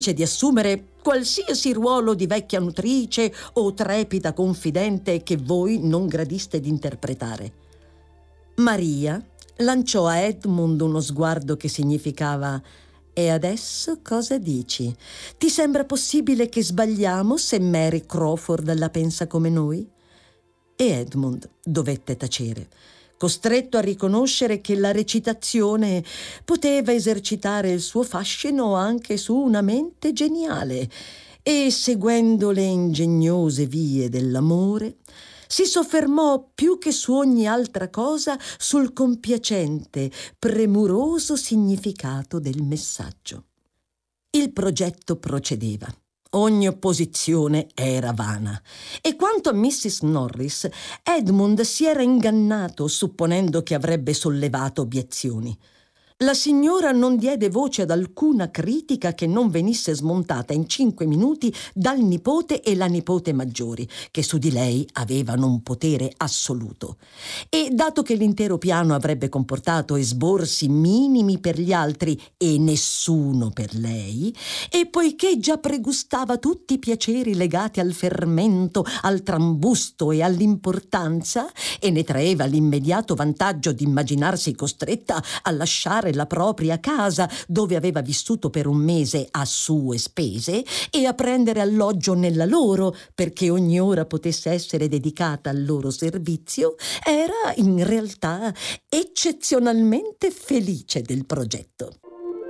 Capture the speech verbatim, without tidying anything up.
di assumere qualsiasi ruolo di vecchia nutrice o trepida confidente che voi non gradiste di interpretare. Maria lanciò a Edmund uno sguardo che significava: «E adesso cosa dici? Ti sembra possibile che sbagliamo se Mary Crawford la pensa come noi?» E Edmund dovette tacere, costretto a riconoscere che la recitazione poteva esercitare il suo fascino anche su una mente geniale, e, seguendo le ingegnose vie dell'amore, si soffermò più che su ogni altra cosa sul compiacente, premuroso significato del messaggio. Il progetto procedeva. Ogni opposizione era vana. E quanto a missus Norris, Edmund si era ingannato supponendo che avrebbe sollevato obiezioni. La signora non diede voce ad alcuna critica che non venisse smontata in cinque minuti dal nipote e la nipote maggiori, che su di lei avevano un potere assoluto. E dato che l'intero piano avrebbe comportato esborsi minimi per gli altri e nessuno per lei, e poiché già pregustava tutti i piaceri legati al fermento, al trambusto e all'importanza, e ne traeva l'immediato vantaggio di immaginarsi costretta a lasciare la propria casa, dove aveva vissuto per un mese a sue spese, e a prendere alloggio nella loro, perché ogni ora potesse essere dedicata al loro servizio, era in realtà eccezionalmente felice del progetto.